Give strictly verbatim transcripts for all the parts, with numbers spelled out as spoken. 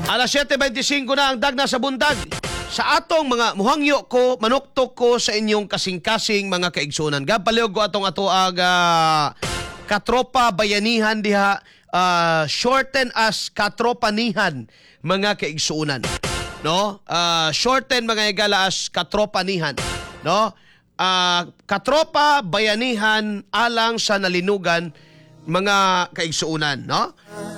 Alas siyete bentisinko na ang dagna sa bundag. Sa atong mga muhangyo ko, manuktok ko sa inyong kasing-kasing mga kaigsunan. Gab, palihog ko atong ato ag uh, katropa bayanihan diha, uh, shorten as katropanihan mga kaigsunan. No? Uh, shorten mga higala as katropanihan. No? Uh, katropa bayanihan alang sa nalinugan mga kaigsuunan, no?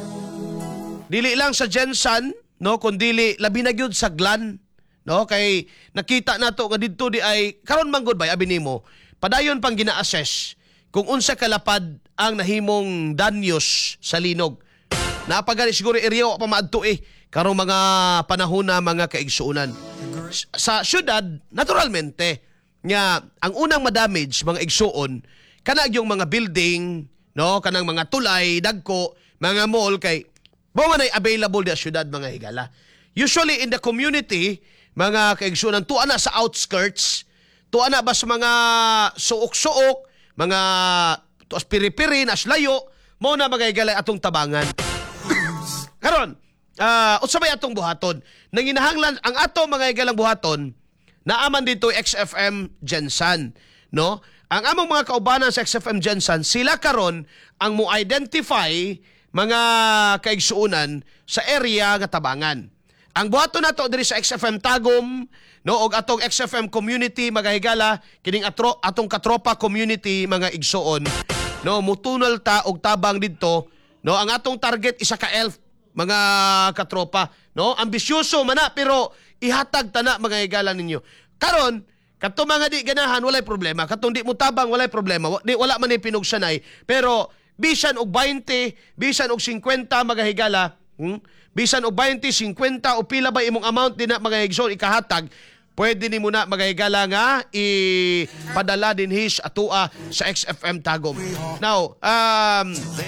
Dili lang sa Jensan, no, kundili labi na gyud sa Glan, no, kay nakita nato nga didto di ay karon man gud bay abi nimo. Padayon pang gina-assess kung unsa kalapad ang nahimong danyos sa linog. Napagani siguro area pa maadto eh karong mga panahon na mga kaigsuunan. Sa syudad, naturalmente, nga ang unang madamage mga igsuon kana yung mga building, no, kanang mga tulay, dagko, mga mall kay mo man ay available di syudad mga higala. Usually in the community, mga kaigsunan tuwa na sa outskirts, tuwa na ba sa mga suok-suok, mga tuas piri-piri nas layo, mo na mga higala atong tabangan. Karon, uh, unsabay atong buhaton. Nanginahanglan ang ato mga higalang buhaton, naaman dito X F M Jensan, no? Ang among mga kaubanan sa X F M Jensan, sila karon ang mo-identify mga kaigsuunan sa area nga tabangan. Ang buhaton nato diri sa X F M Tagum, no, og atong X F M community mga higala, kining atro, atong katropa community mga igsuon, no, mutunal ta og tabang didto, no, ang atong target isa ka elf mga katropa, no, ambisyoso man na pero ihatag ta na mga higala ninyo. Karon kato mga di ganahan walay problema, katong di mo tabang walay problema, di wala man ni pinugsanay, pero bisan og twenty, bisan og fifty mga higala, hmm? Bisan og twenty, fifty o pila ba imong amount din na mga higson ikahatag, pwede ni mo na mga higala nga ipadala din his atua sa X F M Tagum. Now, um,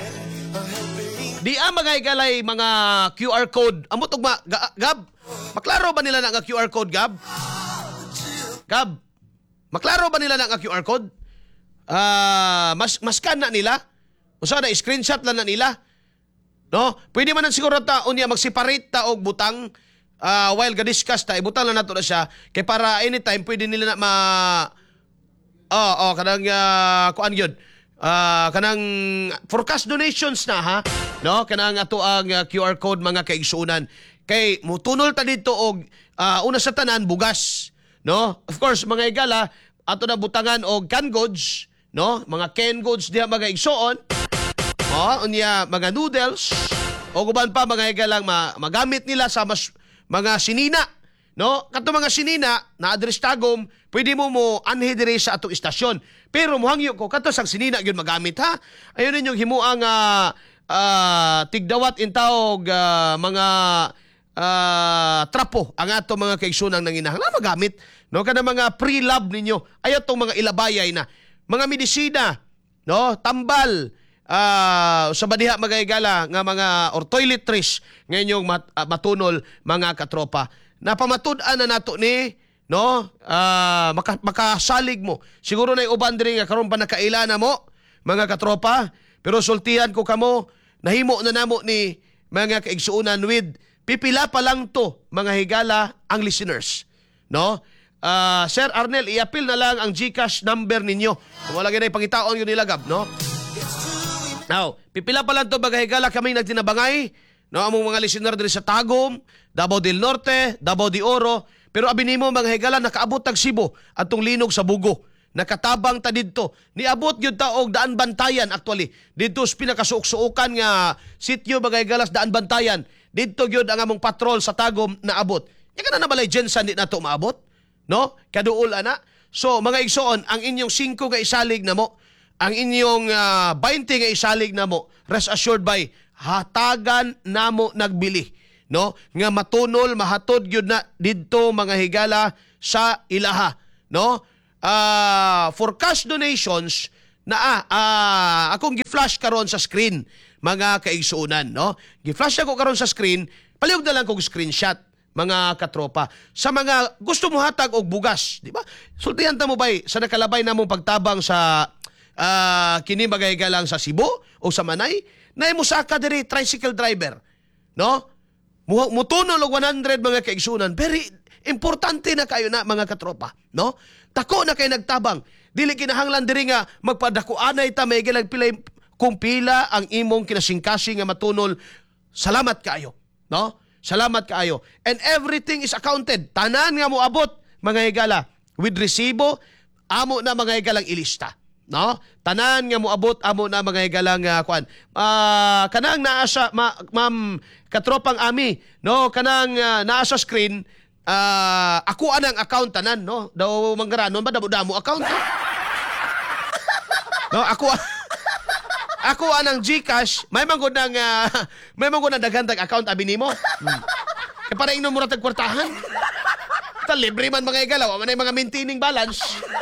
di ang mga higalay mga Q R code, amo tog ma, Gab, maklaro ba nila na nga Q R code, Gab? Gab, maklaro ba nila na nga Q R code? Uh, mas, maskan na nila? O sana, screenshot lang na nila. No? Pwede man na siguro ta, unya mag-separate ta og butang uh, while ga-discuss ta, ibutang lang nato na siya. Kaya para anytime, pwede nila na ma... Oh, oh, kanang, uh, kuan yun. Uh, kanang forecast donations na, ha? No? Kanang ato ang uh, Q R code, mga kaigsuunan. Kay, mutunol ta dito og uh, una sa tanan, bugas. No? Of course, mga higala, ato na butangan og canned goods, no? Mga canned goods diha mga igsuon. Oh, unya mga noodles o guban pa mga higalang ma magamit nila sa mas, mga sinina, no? Kato mga sinina na address Tagum, pwede mo mo anhi diri sa atong istasyon. Pero muhangyo ko kato sang sinina gyud magamit, ha. Ayon ninyong himuang uh, uh, tigdawat intawog uh, mga uh, trapo ang ato mga kaigsunang nanginahanglan magamit, no, kada mga pre-lab ninyo ayo tong mga ilabayay na mga medisina, no, tambal, uh, sa badiha mga higala nga mga or toiletries ngayong mat, uh, matunol mga katropa. Napamatud-an na nato ni, no, uh, maka, makasalig mo. Siguro na uban diri nga karon pa nakaila na mo mga katropa, pero sultihan ko kamo nahimo na namo ni mga kaigsuunan with pipila pa lang to mga higala ang listeners, no? Uh, Sir Arnel, i-appeal na lang ang GCash number ninyo. Kung wala ganay pangitaon yun nilagab, no? Now, pipila pa lang to mga higala kami nagtinabangay, no, among mga listener diri sa Tagum, Davao del Norte, Davao de Oro, pero abinimo mga higala nakaabot tag Cebu atong linog sa Bugo. Nakatabang ta didto. Niabot gyud ta og Daan Bantayan actually. Didto sa pinakasuok-suokan nga sitio mga higala sa Daan Bantayan. Didto gyud ang among patrol sa Tagum naabot. Nya kana na balay Jensan di nato maabot, no? Kaduol ana. So mga igsoon, ang inyong singko nga isalig na mo, ang inyong uh, twenty nga isalig na mo, rest assured by hatagan namo nagbili, no, nga matunol mahatod gyud na didto mga higala sa ilaha, no. Uh, for cash donations na ah, uh, akong gi-flash karon sa screen mga kaigsuunan, no. Gi-flash ako karon sa screen, palihog na lang kog screenshot mga katropa. Sa mga gusto mo hatag og bugas, di ba? Sultihan ta mo bay sa nakalabay namong pagtabang sa uh, kini bagay lang sa Cebu o sa Manay, na mo saka diri tricycle driver, no? Mu mutuno og one hundred mga kaigsunan. Very importante na kayo na mga katropa, no? Tako na kay nagtabang. Dili kinahanglan diri nga magpadakuanay ta may pilay kung pila ang imong kinasingkasing nga matunol. Salamat kaayo, no? Salamat kaayo. And everything is accounted. Tanan nga mo abot mga higala with resibo, amo na mga higalang ilista, no? Tanan nga mo abot amo na mga higalang uh, kuan. Uh, kanang naa sa ma, ma'am katropang ami, no? Kanang uh, naa sa screen, uh, ako anang account tanan, no? Daw manggaranon ba damo-damo account? No, no ako ako anang GCash, may manggod nang uh, may manggod nang daghang account abi nimo. Hmm. Kay para ingnon mo ra tag kwartahan. Ta libre man mga igalaw, man ay mga maintaining balance.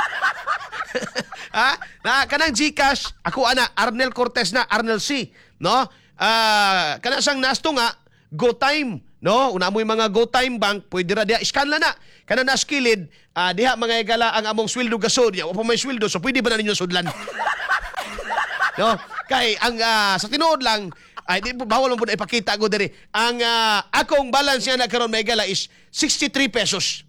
Ha? Na kanang GCash, ako ana Arnel Cortez na, Arnel C, no? Ah, uh, kana sang nasto nga GoTime, no? Una mo yung mga GoTime bank, pwede ra diha scan la na. Kana na skilled, uh, diha mga igala ang among sweldo gasod, ya, o may sweldo, so pwede ba na ninyo sudlan? No? Kay ang uh, sa tinuod lang, ay di bawal mo na ipakita ko diri. Ang uh, akong balance niya na karon may igala is sixty-three pesos.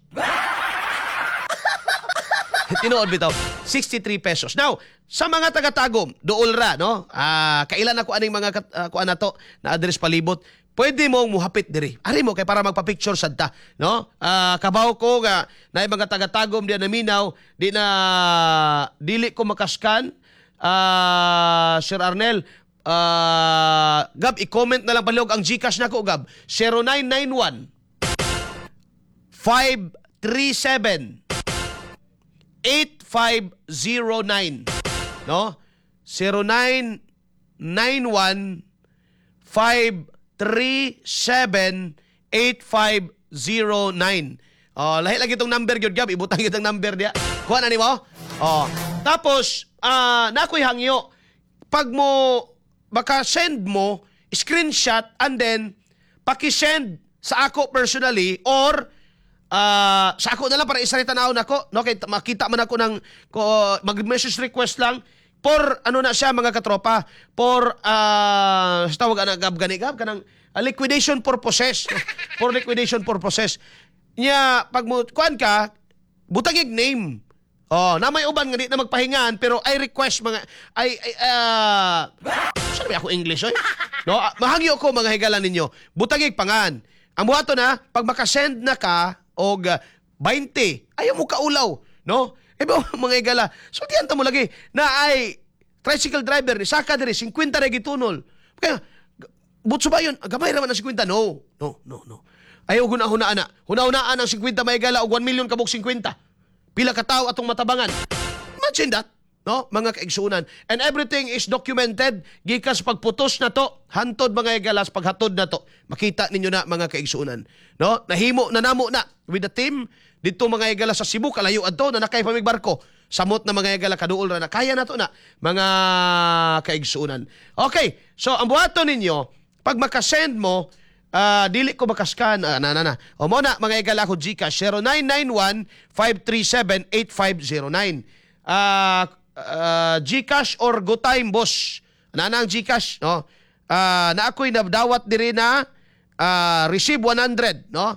Tinuod bitaw, sixty-three pesos. Now, sa mga taga-tagom, dool ra, no? Ah, kailan ako aning mga uh, kuan nato na address palibot, pwede mong muhapit diri. Ari mo kay para magpa-picture sadta, no? Ah, kabaw ko nga na mga taga-tagom diyan na minaw, di na dili ko makaskan. Ah, Sir Arnel, ah, Gab, i-comment na lang palihog ang GCash nako, Gab. zero nine nine one five three seven eight five zero nine, no? zero nine nine one five three seven eight five zero nine. Oh, lahi lagi itong number gyud, Gab, ibutang gyud ang number dia. Kuha na nimo? Oh. Tapos ah uh, nakoy hangyo. Pag mo baka send mo screenshot and then paki-send sa ako personally or Uh, sa ako na lang para isa tanaw nako, no, kay makita man ako ng ko, mag-message request lang for ano na siya mga katropa, for uh, sa tawag ana gab gani gab kanang uh, liquidation purposes. For liquidation purposes. Nya pag mo kuan ka, butangig name. Oh, na may uban nga di na magpahingaan pero I request mga ay, ay uh, sabi ako English oy. No, mahangyo ko mga higalan ninyo. Butangig pangan. Ang buhato na pag makasend na ka og uh, twenty, ayaw mo kaulaw, no? E ba, mga igala, so diyan ta mo lagi, na ay tricycle driver, ni saka diri, fifty ra gitunol. Kaya, butso ba yun? Gamay raman ang fifty? No, no, no, no. Ayaw huna-hunaan na. Huna-hunaan ang fifty mga igala og one million kabog fifty. Pila ka tao atong matabangan. Imagine that, no? Mga kaigsunan. And everything is documented. Gikas pagputos na to, hantod mga igalas, paghatod na to. Makita ninyo na mga kaigsunan. No? Nahimo na namo na with the team. Dito mga igalas sa Cebu, kalayo adto na nakay pamigbarko. Samot na mga igala kaduol ra na. Kaya na to na mga kaigsunan. Okay, so ang buhaton ninyo, pag makasend mo, uh, dili ko makaskan, uh, na na na. O mo na mga igala ko GCash, zero nine nine one five three seven eight five zero nine. Ah... Uh, Uh, GCash or GoTime, boss. Ana ang GCash, no? Uh, na ako'y nabdawat diri na uh, receive one hundred, no?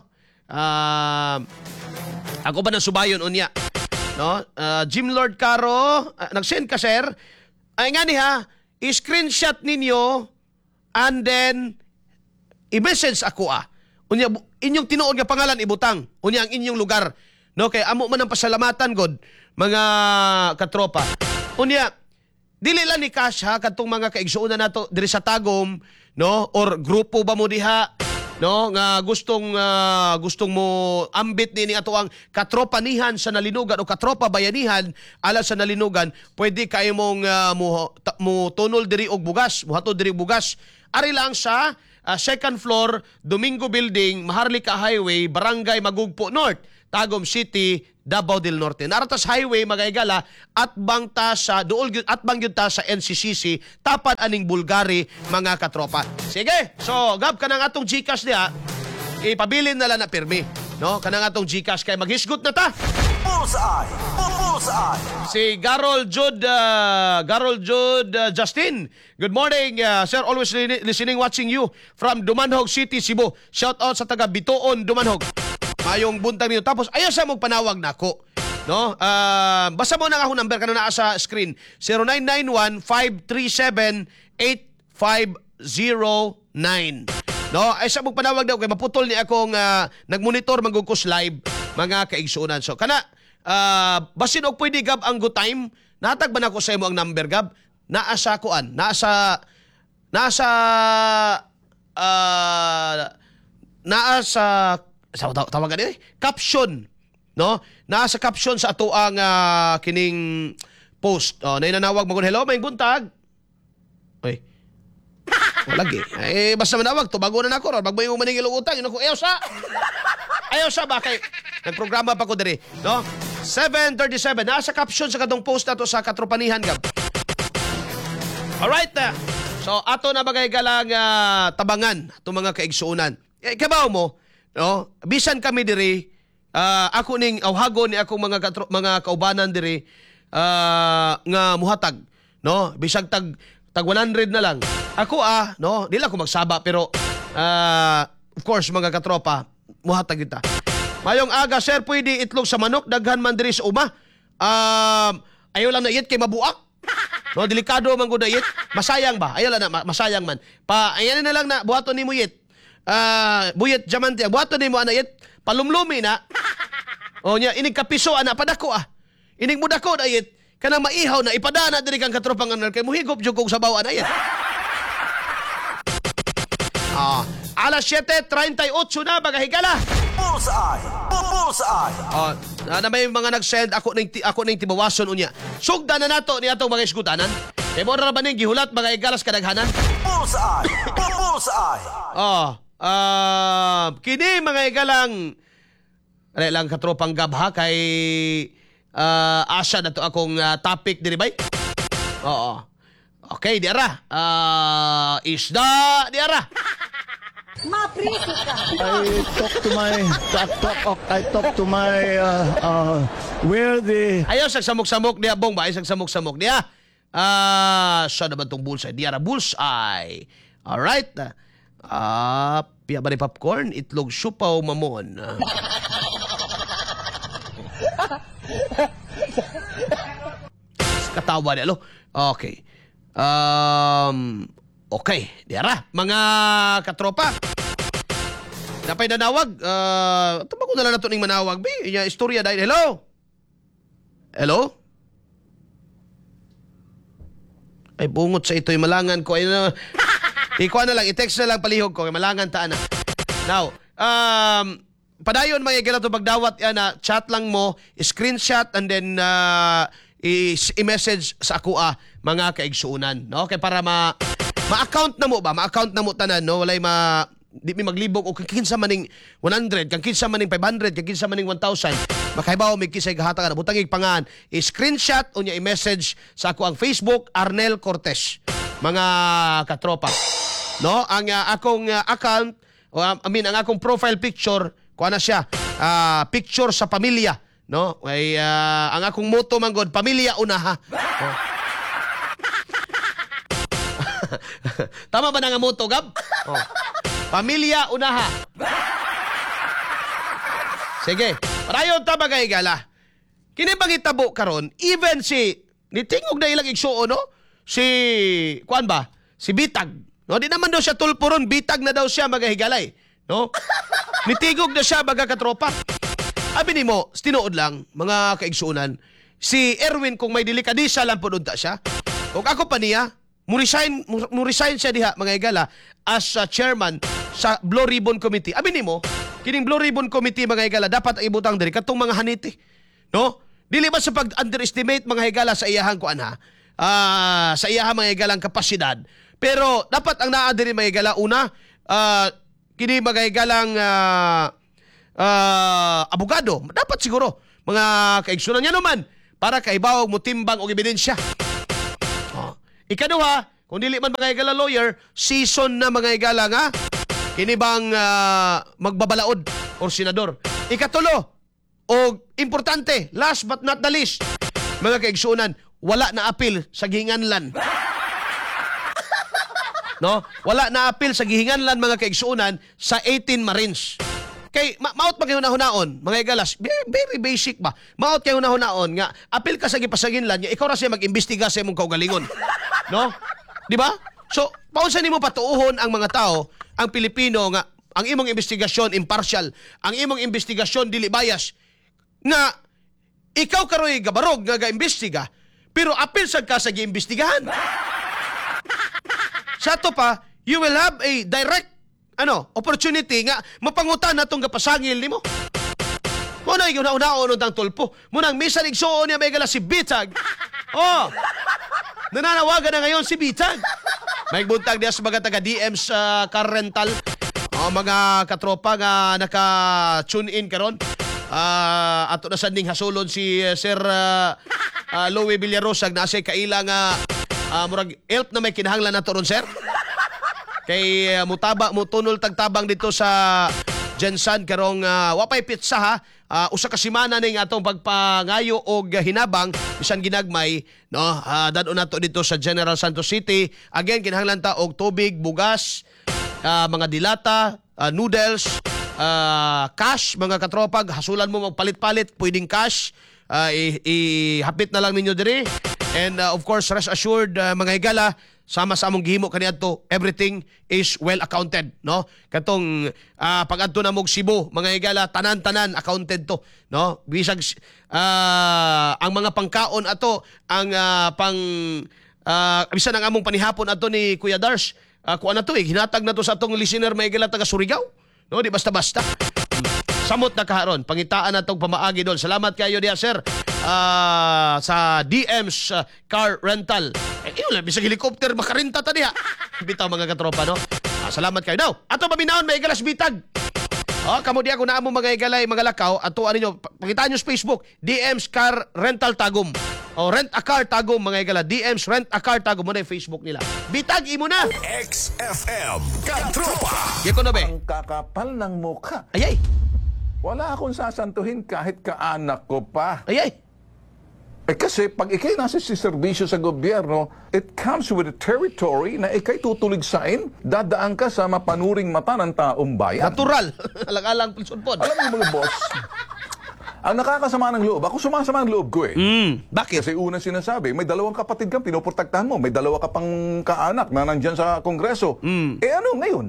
Uh, ako ba nang subayon unya, no? Uh, Jim Lord Caro, uh, nag-send ka, sir. Ay nga ni ha, i-screenshot ninyo and then i-message ako ah. Unya, inyong tinuod nga pangalan ibutang. Unya ang inyong lugar. No, kay amo man ang pasalamatan god mga katropa. Unya, dili lang ni cash ha kadtong mga kaigsuonan nato diri sa Tagum, no, or grupo ba mo diha, no, nga gustong uh, gustong mo ambit ni ato ang katropanihan sa nalinugan o katropa bayanihan ala sa nalinugan, pwede kay mong uh, mo, ta, mo tunol diri og bugas, mohatod diri bugas. Ari lang sa uh, second floor, Domingo Building, Maharlika Highway, Barangay Magugpo North, Tagum City, Davao del Norte. Naratas Highway mga igala at bangta sa duol at bangyud ta sa N C C C tapat aning Bulgari mga katropa. Sige. So, gab kanang atong GCash diha, ipabilin na lang na pirmi, no? Kanang atong GCash kay maghisgot na ta. Bullseye. Si Garol Jude, uh, Garol Jude uh, Justin. Good morning, uh, sir. Always li- listening, watching you from Dumanhog City, Cebu. Shout out sa taga Bitoon, Dumanhog. Mayong buntag niyo. Tapos ayaw sa mong panawag na ako. No? Uh, basta mo na akong number ka na naa sa screen. zero nine nine one, five three seven, eight five zero nine. No, ay sa mong panawag daw kay maputol ni akong uh, nagmonitor magugkos live mga kaigsunan. So kana uh, basin og pwede gab ang good time. Natag ba nako sa imo ang number gab? Naa sa kuan, naa sa nasa uh, naa sa sa tawagan ni caption, no? Naa sa caption sa ato ang uh, kining post. Oh, nainanawag mo hello, may buntag. Oy. Lagi. Eh, basta manawag to, bago na nako, magbayo mo maningil og utang, ino ko ayaw sa. Ayaw sa ba kay nagprograma pa ko diri, no? seven thirty-seven nasa caption sa kadong post nato sa katropanihan gab. All right. Uh, so ato na bagay galang uh, tabangan ato mga kaigsuonan. Eh, kabaw mo, no? Bisan kami diri, uh, ako ning awhagon ni akong mga katro, mga kaubanan diri uh, nga muhatag, no? Bisag tag tag one hundred na lang. Ako ah, no, di lang ko magsaba pero uh, of course mga katropa, muhatag kita. Mayong aga, sir, pwede itlog sa manok, daghan man diri sa uma. Um, ayaw lang na iyit kay mabuak. No, delikado man gud na iyit. Masayang ba? Ayaw lang na masayang man. Pa ayan na lang na buhaton nimo iyit. Uh, buyet diamante, buhaton nimo ana iyit. Palumlumi na. O nya inig kapiso ana padako ah. Inig mo dako na iyit. Kanang maihaw na ipadana diri kang katropang anal kay muhigop jud kog sabaw ana iyit. Ah, alas siete treinta y ocho na bagahigala. Bullseye! Bullseye! Ah, na may mga nag-send ako ning ako ning tibawason unya. Sugdan na nato ni atong mga iskutanan. Kay mo ra ba ning gihulat mga igalas kadaghanan? Bullseye! Bullseye! Oh, ah, kini mga igalang ano lang katropang gabha kay uh, asa na to akong uh, topic diri bay. Oo. Okay, diara. Ah, uh, isda diara. Maprito ka. I talk to my talk, talk, I talk to my uh, uh, where the Ayaw sa samok-samok diya bong ba? Ay sa samok-samok diya. Ah, sa naman tong bullseye. Diara bullseye. Alright. Ah, uh, piya ba ni popcorn? Itlog siupaw mamon. Katawa niya, lo. Okay. Um, okay. Diara. Mga katropa. Napay nanawag. Uh, Tama ko na lang na ito ning manawag. Bi, iya, istorya dahil. Hello? Hello? Ay, bungot sa ito'y malangan ko. Ay, na, ikuha na lang. I-text na lang palihog ko. Kay malangan taan na. Now, um, padayon mga igala ito pagdawat yan na chat lang mo, screenshot, and then uh, i-message sa ako ah, mga kaigsuunan. No? Kaya para ma ma-account na mo ba? Ma-account na mo tanan. No? Walay ma... Di mi maglibog o kang kinsa maning one hundred, kang kinsa maning five hundred, kang kinsa maning one thousand. Makahibaw may kisay gahata ka na. Butang pangan, i-screenshot o niya i-message sa ako ang Facebook, Arnel Cortez. Mga katropa. No? Ang uh, akong uh, account, o uh, I mean, ang akong profile picture, kuha na siya, uh, picture sa pamilya. No? Ay, uh, ang akong motto man god, pamilya una ha. Oh. Tama ba na nga motto, Gab? Oh. Pamilya unaha. Sige. Parayon ta bagay gala. Kini pangitabo karon, even si nitingog na ilang igsuon no? Si kuan ba? Si Bitag. No, di naman daw siya tulpuron, bitag na daw siya magahigalay, no? Nitigog na siya baga katropa. Abi nimo, tinuod lang mga kaigsuonan. Si Erwin kung may delikadisa lang pud unta siya. Ug ako pa niya, Mu-resign, mu-resign siya diha mga igala as uh, chairman sa Blue Ribbon Committee. Abi nimo, kining Blue Ribbon Committee mga igala dapat ang ibutang diri katong mga haniti. No? Dili ba sa pag-underestimate mga igala sa iyahang kuan ha? Uh, sa iyahang mga igalang kapasidad. Pero dapat ang naa diri mga igala una, uh, kini mga igalang uh, uh, abogado. Dapat siguro mga kaigsunan niya naman para kaibaw mo timbang og ebidensya. Ikaduha, kung dili man mga igala lawyer, season na mga igala nga, kini bang uh, magbabalaod or senador. Ikatulo, O importante, last but not the least, mga kaigsunan, wala na apil sa gihinganlan. No? Wala na apil sa gihinganlan mga kaigsunan sa eighteen Marines. Kay ma maot pa kayo nahunaon, mga igalas, very basic ba? Maot kayo nahunaon nga apil ka sa gipasaginlan, nga ikaw ra siya mag-imbestiga sa imong kaugalingon. No? Di ba? So, paunsa nimo patuuhon ang mga tao, ang Pilipino nga ang imong investigasyon impartial, ang imong investigasyon dili bias, nga ikaw karoy gabarog nga ga-imbestiga, pero apil sad ka sa giimbestigahan. Sa to pa, you will have a direct ano, opportunity nga mapangutan natong gapasangil nimo. Mo na yung nauna-una ng tulpo. Mo nang misa igsuon niya may gala si Bitag. Oh. Nananawagan na ngayon si Bitag. May buntag diya sa mga taga-D M sa car rental. Oh, mga katropa nga naka-tune in karon. Ah, uh, ato na sanding hasulon si uh, Sir uh, uh, Louie Villarosag na say kaila nga uh, murag help na may kinahanglan nato ron, sir. Kay uh, mutaba mo tunol tagtabang dito sa Jensan karong uh, wapay pizza ha. Uh, usa ka semana ning atong pagpangayo og hinabang bisan ginagmay no. Uh, dadon nato dito sa General Santos City. Again kinahanglan ta og tubig, bugas, uh, mga dilata, uh, noodles, uh, cash mga katropag. Hasulan mo magpalit-palit, pwedeng cash. Uh, ihapit na lang ninyo diri. And uh, of course rest assured uh, mga higala, sama sa among gihimo kaniadto, everything is well accounted, no? Katong uh, pag-adto na mog Cebu, mga higala, tanan-tanan accounted to, no? Bisag uh, ang mga pangkaon ato, ang uh, pang uh, bisan ang among panihapon ato ni Kuya Dars, uh, kuan na to eh, hinatag na to sa atong listener mga higala taga Surigao, no? Di basta-basta. Samot na kaharon, pangitaan na itong pamaagi doon. Salamat kayo diya, sir, uh, sa D M's uh, car rental. Eh, yun lang, bisag helicopter, makarenta ta diya. Bitaw mga katropa, no? Ah, salamat kayo. Now, ato paminaon, may igalas bitag. Oh, kamo diya kung naamo mga igalay, mga lakaw, ato ano nyo, pakitaan nyo sa Facebook, D M's car rental tagum. O, rent a car tagum, mga igala. D M's rent a car tagum. Muna yung Facebook nila. Bitag, imo na! X F M Katropa. Yako na be? Ang kakapal ng mukha. Ayay! Wala akong sasantuhin kahit kaanak ko pa. Ayay! Eh kasi pag ikay nasa si serbisyo sa gobyerno, it comes with a territory na ikay tutuligsain, dadaan ka sa mapanuring mata ng taong bayan. Natural. Alang-alang pilsonpon. Alam niyo mga boss, ang nakakasama ng loob, ako sumasama ng loob ko eh. Mm, bakit? Kasi unang sinasabi, may dalawang kapatid kang pinoprotektahan mo, may dalawa ka pang kaanak na nandyan sa kongreso. Mm. Eh ano ngayon?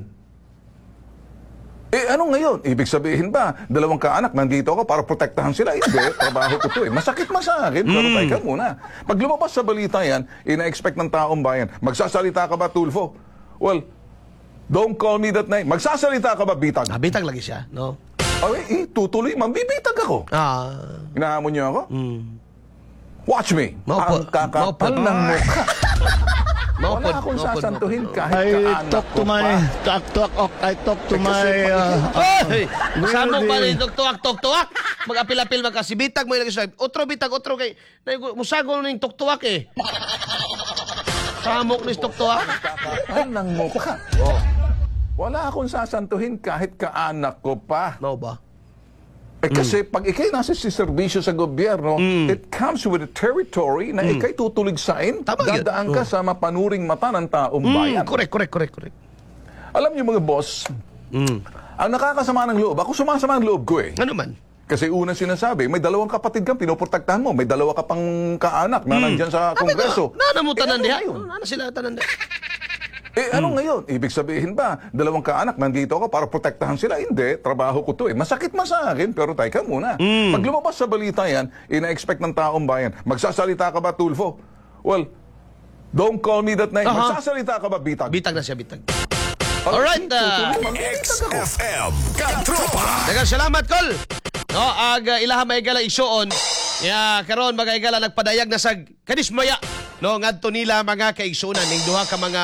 Eh ano ngayon? Ibig sabihin ba, dalawang kaanak nandito ako para protektahan sila? Hindi, trabaho ko to eh. Masakit man sa akin, pero Mm. teka muna. Pag lumabas sa balita yan, ina-expect ng taong bayan, magsasalita ka ba, Tulfo? Well, don't call me that name. Magsasalita ka ba, Bitag? Nabitag lagi siya, no? Okay, eh, tutuloy, mambibitag ako. Ah. Hinahamon niyo ako? Mm. Watch me. Maupo. Ang kakapal Maupo. ng mukha. Maupod, Wala akong maupod, sasantuhin maupod. kahit I kaanak talk ko to my pa. talk talk ok, I talk to Eh, kasi my pag- uh, Ay! Will Samok the- pa rin, tuktuak, tuktuak. Mag-apil-apil magkasibitag mo ilagay sa otro bitag, otro kay musago na yung tuktuak eh. Samok ni tuktuak. Kakapal ng mukha. Wala akong sasantuhin kahit kaanak ko pa. Mau ba? Eh kasi pag ikay nasa si serbisyo sa gobyerno, it comes with a territory na ikay tutuligsain, Tama yun. dadaan ka sa mapanuring mata ng taong Mm, bayan. correct, correct, correct, correct. Alam niyo mga boss, Mm. ang nakakasama ng loob, ako sumasama ng loob ko eh. Ano man? Kasi unang sinasabi, may dalawang kapatid kang pinoprotektahan mo, may dalawa ka pang kaanak na nandyan sa kongreso. Na, na mo tanan Eh, ano diha? ngayon? Na sila tanan diha? Eh ano ngayon? Ibig sabihin ba, dalawang kaanak nandito ako para protektahan sila? Hindi, trabaho ko to eh. Masakit man sa akin, pero teka muna. Pag lumabas sa balita yan, ina-expect ng taong bayan, magsasalita ka ba, Tulfo? Well, don't call me that name. Aha. Magsasalita ka ba, Bitag? Bitag na siya, bitag. Alright, Alright, uh, X F M Katropa. Daghang salamat, Kol. No, ag uh, ilaha maigala isuon. Ya, karon magaigala nagpadayag na sa kadismaya. No, ngadto nila mga kaigsunan ning duha ka mga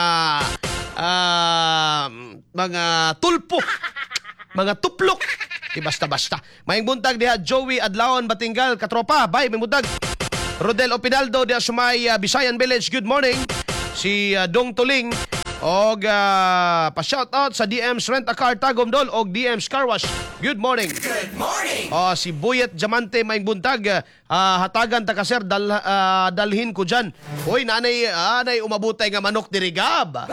ah, mga tulpo. Mga tuplok. Di basta-basta. Maing buntag diha Joey Adlaon Batingal katropa. Bye, may buntag. Rodel Opinaldo diha sumay uh, Bisayan Village. Good morning. Si uh, Dong Tuling Og uh, pa-shoutout sa D M's Rent a Car Tagumdol og D M's Car Wash. Good morning. Good morning. Oh, si Buyet Diamante Maing Buntag, uh, hatagan ta ka sir dal, uh, dalhin ko diyan. Hoy, nanay anay umabutay nga manok diri Gab.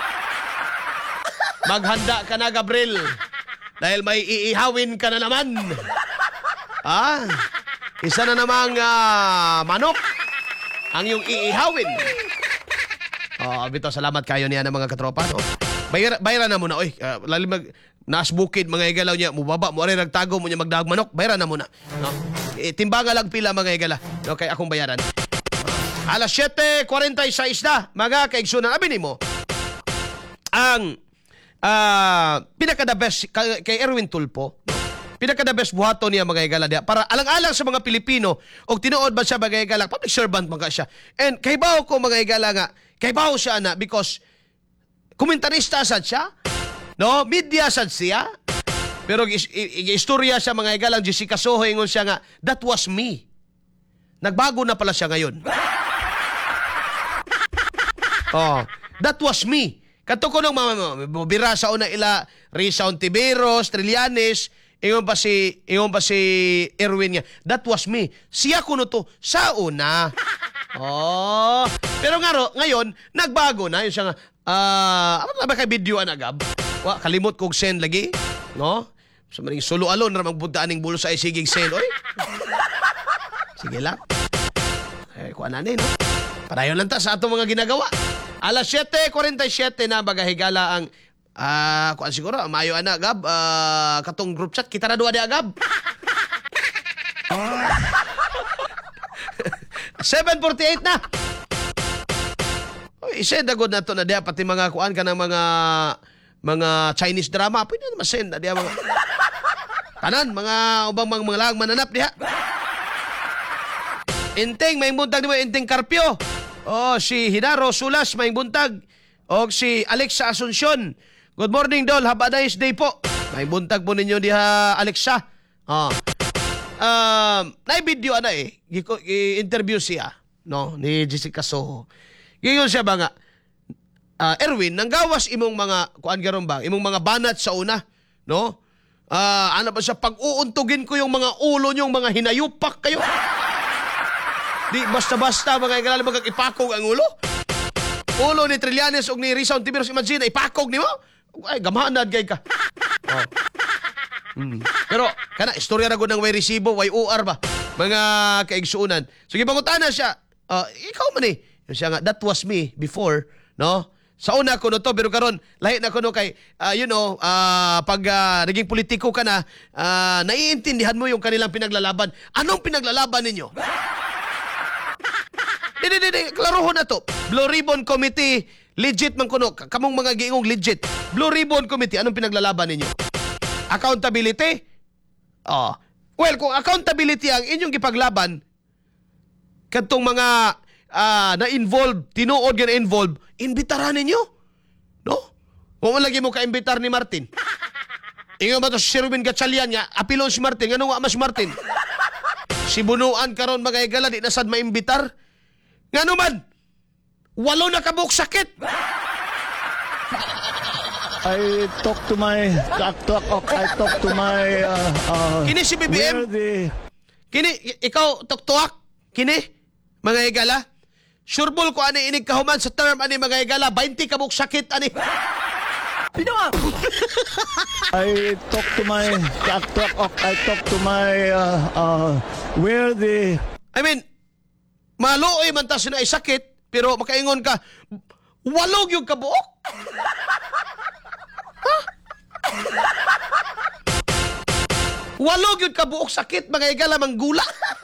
Maghanda ka na, Gabriel. Dahil may iihawin ka na naman. Ah, isa na namang uh, manok ang iyong iihawin. Oh, bito, salamat kayo niya ng mga katropa, no? Bayra, bayra na muna, oy. Uh, lalim mag naas bukid mga igalaw niya, mubaba mo rin nagtago mo niya magdahag manok, bayra na muna, no? E, timbangan lang pila mga igala, no, kay akong bayaran. Alas siyete forty-six na, mga kaigsunan. Abi nimo ang uh, pinaka-the best kay, kay Erwin Tulfo, no? Pinaka-the best buhaton niya mga igala diya para alang-alang sa mga Pilipino og tinuod ba siya mga igala, public servant mga siya. And kay bao ko mga igala nga, kay bao siya na because komentarista sad siya, no? Media sad siya. Pero istorya siya mga igalang Jessica Soho ingon siya nga, that was me. Nagbago na pala siya ngayon. Oh, that was me. Kadto ko nung mga bira sa una ila Risa Ontiveros, Trillanes, ingon pa si ingon pa si Erwin niya, that was me. Siya kuno to sa una. Oh, pero nga ro, ngayon nagbago na yun siya nga. Ah, uh, ano ba kay video ana Gab? Wa kalimot kog send lagi, no? Sa maring solo alon ra magbudaan ning bulo sa isigig send, oy. Sige lang. Eh, kuha na ni, no? Parayon lang ta sa atong mga ginagawa. Alas siyete forty-seven na bagahigala ang ah, uh, kuan siguro maayo ana Gab, uh, katong group chat kita na duha di Gab. seven forty-eight na. Oy, isend agad na to na diya pati mga kuan ka ng mga mga Chinese drama, pwede na masend na diya mga tanan mga ubang mga mga lang mananap diha. Inteng may buntag di mo Inteng Carpio. Oh, si Hinaro Sulas may buntag og si Alexa Asuncion. Good morning Dol, have a nice day po. May buntag po ninyo diha Alexa. Oh. Um, na-video ana eh. I-interview siya, no, ni Jessica Soho. Giyon siya ba nga, uh, Erwin, nanggawas imong mga, kuan garon ba, imong mga banat sa una, no? Uh, ano ba siya, pag-uuntugin ko yung mga ulo nyong mga hinayupak kayo. Di basta-basta mga igalalim magkakipakog ang ulo. Ulo ni Trillanes o ni Risa Ontiveros, imagine, ipakog ni mo? Ay, gamahanad gay ka. Oh. Mm. Pero kana istorya ra gud ng way resibo, way U R ba mga kaigsuunan. Sige pangutana siya. Uh, ikaw man eh. Siya nga, that was me before, no? Sa una ko no to pero karon lahi na ko no kay uh, you know, uh, pag uh, naging politiko ka na, uh, naiintindihan mo yung kanilang pinaglalaban. Anong pinaglalaban ninyo? Di di di, di klarohon na to. Blue Ribbon Committee, legit man kuno. Kamong mga giingong legit. Blue Ribbon Committee, anong pinaglalaban ninyo? Accountability? Oh. Well, kung accountability ang inyong gipaglaban, kadtong mga uh, na-involve, tinuod nga na-involve, imbitaran ninyo. No? Kung man lagi mo ka-imbitar ni Martin. Ingon ba to si Sherwin Gatchalian nga, apilon si Martin, nga nga mas Martin. Si Bunuan karon mga igala, di na sad maimbitar. Nga naman, walo na kabuk sakit. I talk to my talk, talk, I talk to my uh, uh, Kini si B B M. the, Kini, ikaw, tuktuak. Kini, mga igala. Sureball ko ani inig kahuman sa term ani mga igala. twenty kabuk sakit ani. I talk to my talk, talk, I talk to my uh, uh, where the I mean, maluoy man ta sina ay sakit, pero makaingon ka, walog yung kabuok. Walog yun kabuok sakit, mga igala manggula.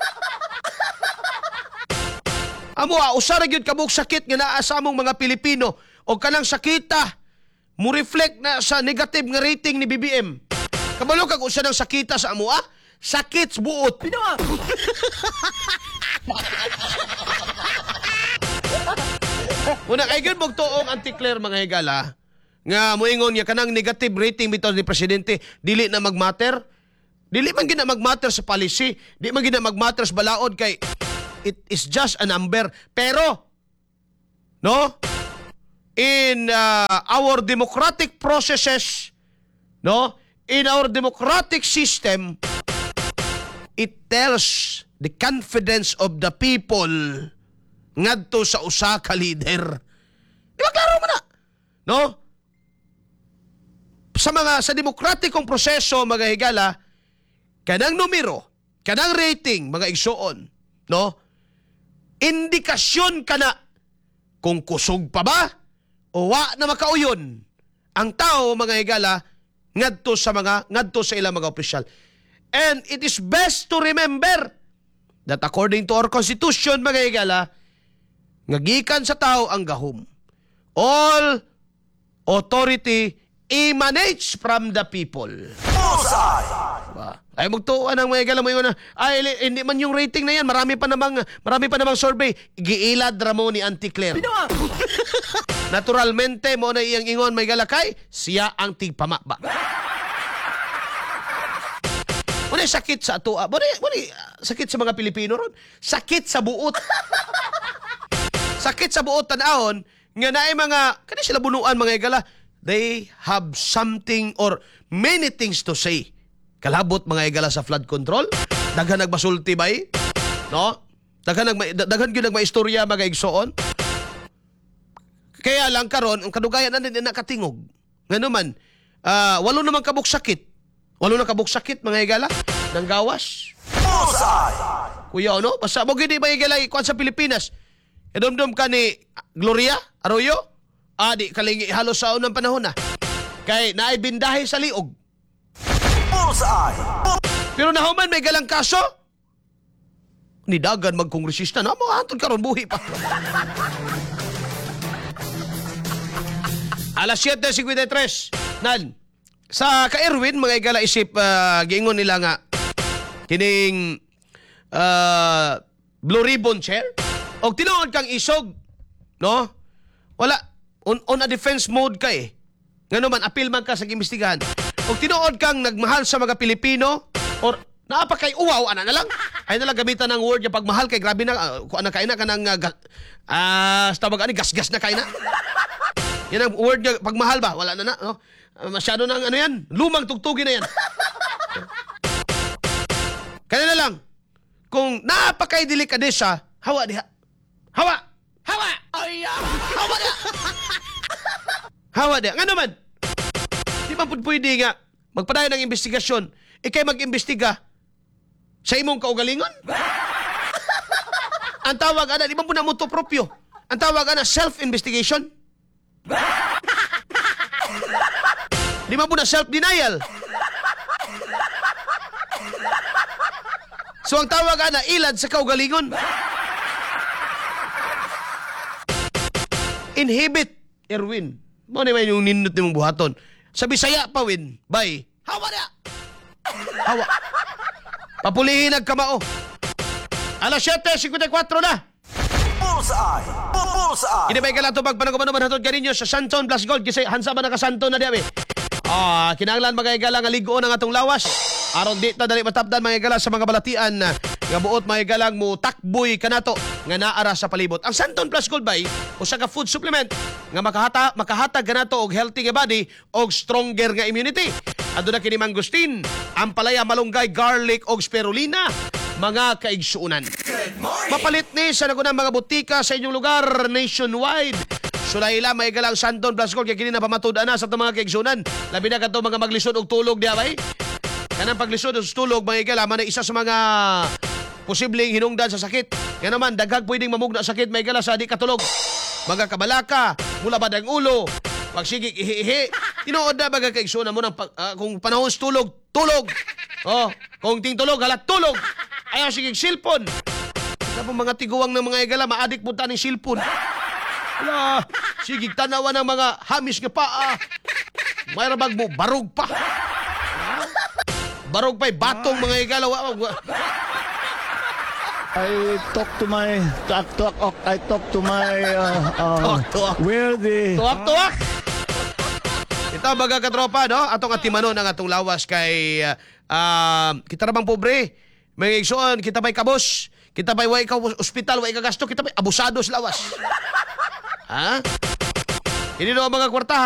Amo, ah, usarag yun kabuok sakit nga naa sa among mga Pilipino o kanang sakita mo reflect na sa negative nga rating ni B B M. Kabalo kag usa ng sakita sa amo, ah? Sakit buot. Pinawa. Una kay gyud mong tuong anti-Claire mga higala nga moingon niya kanang negative rating bitaw ni presidente dili na magmatter. Dili man gina magmatter sa policy, di man gina magmatter sa balaod kay it is just a number. Pero no? in uh, our democratic processes, no? In our democratic system, it tells the confidence of the people ngadto sa usa ka leader. Di ba klaro man na? No? Sa mga sa demokratikong proseso mga higala, kanang numero, kanang rating mga igsuon, no? Indikasyon kana kung kusog pa ba o wa na makauyon ang tao mga higala ngadto sa mga ngadto sa ilang mga opisyal. And it is best to remember that according to our constitution mga higala, ngagikan sa tao ang gahom. All authority emanates from the people. Diba? Ay magtuon ang mga higala mo yun na, ay hindi man yung rating na yan, marami pa namang marami pa namang survey. Giilad ramo ni Auntie Claire. Naturalmente mo na iyang ingon may galakay, siya ang tigpama ba. Muna sakit sa ato, muna, muna sakit sa mga Pilipino ron. Sakit sa buot. Sakit sa buot tanahon nga naay mga kani sila bunuan mga igala. They have something or many things to say. Kalabot mga igala sa flood control. Daghan nagbasulti bay, no? Daghan nag daghan gyud nagmaistorya mga igsoon. Kaya lang karon ang kadugayan na din nakatingog. Ngano man, uh, walo naman kabuk sakit. Walo na kabuk sakit mga igala nang gawas. Kuya ano, basta mo gid ba igala ikuan sa Pilipinas. Idumdum ka ni Gloria Arroyo? Adi kalingi halos sa unang panahon na. Kay naay bindahe sa liog. Pero nahuman may galang kaso. Nidagan magkongresista na mo antod karon buhi pa. Alas siyete singkwenta y tres. Nan. Sa ka-Erwin mga igala isip uh, giingon nila nga kining uh, Blue Ribbon Chair. Og tinuod kang isog, no? Wala on, on a defense mode ka eh. Ngano man appeal man ka sa imbestigahan. Og tinuod kang nagmahal sa mga Pilipino or naapa kay uwaw ana na lang. Ay na lang gamitan ng word yung pagmahal kay grabe na uh, kuan na kay na kanang ah uh, tawag ani gasgas na kay na. Yan ang word niya pagmahal ba? Wala na na, no? Uh, masyado nang ano yan. Lumang tugtugin na yan. Kaya na lang kung naapa kay delikadesa, hawa diha. Hawa! Hawa! Ay, hawa na! Hawa na. Nga naman, di ba po pwede nga magpadayon ng investigasyon, ikay mag-imbestiga sa imong kaugalingon? Ang tawag ana, di ba po na motopropyo? Ang tawag ana, self-investigation? Di ba po na self-denial? So ang tawag ana, ilad sa kaugalingon? Inhibit, Erwin. Mo naman yung nindot ni mong buhaton. Sa Bisaya pa, Win. Bye. Hawa na! Hawa. Papulihin ang kamao. Alas siyete singkwenta y kuwatro na. Bullseye! Bullseye! Inibay ka lang ito pagpanagumano manhatod ka ninyo sa Santon Plus Gold. Kasi hansa ba nakasanton na diyabi? Ah, kinanglan mga igala nga ligoon ang atong lawas. Aron di ta dali matapdan mga igala sa mga balatian nga buot mga igalang mo takboy kanato nga naara sa palibot. Ang Santon Plus Gold bay usa ka food supplement nga makahata makahatag kanato og healthy nga body og stronger nga immunity. Aduna kini mangustin, ampalaya, malunggay, garlic og spirulina mga kaigsuunan. Mapalit ni sa nagunang mga butika sa inyong lugar nationwide. Sulay lang may galang Santon Plus Gold kaya kini na pamatud-an na sa itong mga kaigsuunan. Labi na kato mga maglisod og tulog diya bay. Kanang paglisod og tulog mga igala man isa sa mga posibleng hinungdan sa sakit. Kaya naman daghag pwedeng mamugna sakit may igala sa di katulog. Mga kabalaka, mula ba ang ulo, pagsigig ihi-ihi. Tinuod na mga kaigsuunan mo ng uh, kung panahon sa tulog, tulog. Oh, kung ting tulog, halat tulog. Ayaw sigig silpon. Tapos mga tiguwang ng mga igala, maadik punta ng silpon. Wala, sigig tanawa ng mga hamis nga paa. Mayroon mo, barog pa. Barog pa'y batong mga igala. I talk to my talk talk talk I talk to my uh, uh, Talk, talk. where the Tuwak-tuwak! Ito mga katropa, no? Atong atimanon ang atong lawas kay uh, uh, kita namang pobre. May igsoon, kita may kabos. Kita may way ka ospital, way ka gasto. Kita may abusado sa lawas. Ha? Ini daw ang mga kwartahan